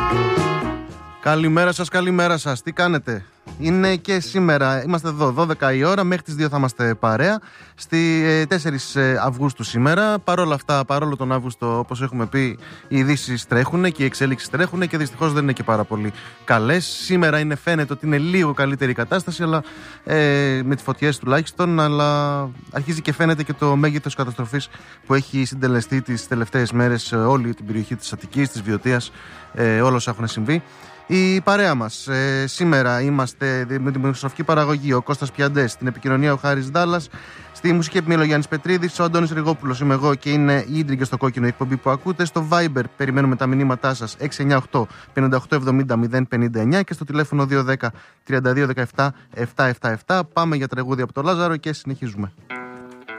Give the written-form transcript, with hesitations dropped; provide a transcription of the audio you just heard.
Καλημέρα σας, τι κάνετε? Είναι και σήμερα, είμαστε εδώ 12 η ώρα, μέχρι τις 2 θα είμαστε παρέα. Στη 4 Αυγούστου σήμερα. Παρόλα αυτά, παρόλο τον Αύγουστο, όπως έχουμε πει, οι ειδήσεις τρέχουν και οι εξέλιξεις τρέχουν και δυστυχώς δεν είναι και πάρα πολύ καλές. Σήμερα φαίνεται ότι είναι λίγο καλύτερη η κατάσταση, αλλά με τις φωτιές τουλάχιστον, αλλά αρχίζει και φαίνεται και το μέγεθος καταστροφής που έχει συντελεστεί τις τελευταίες μέρες σε όλη την περιοχή της Αττικής, της Βιωτίας, όλα όσα έχουν συμβεί. Η παρέα μας σήμερα είμαστε με την μουσική παραγωγή ο Κώστας Πιαντές, στην επικοινωνία ο Χάρης Ντάλλας, στη μουσική επιμέλεια ο Γιάννης Πετρίδης, ο Αντώνης Ριγόπουλος είμαι εγώ και είναι η Ίντριγκες στο κόκκινο εκπομπή που ακούτε. Στο Viber περιμένουμε τα μηνύματά σας 698 58 70 059 και στο τηλέφωνο 210 32 17 777. Πάμε για τραγούδι από το Λάζαρο και συνεχίζουμε.